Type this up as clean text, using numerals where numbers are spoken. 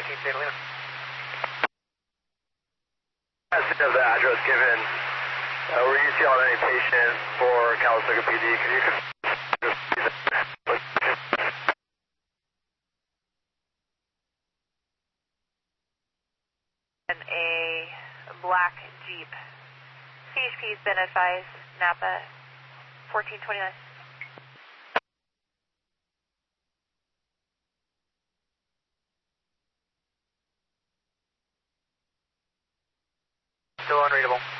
14 Santa Luna. Of the address given, were you seeing any patient for Calistoga PD? Could you and a black Jeep. CHP's been advised, Napa 1429. Still unreadable.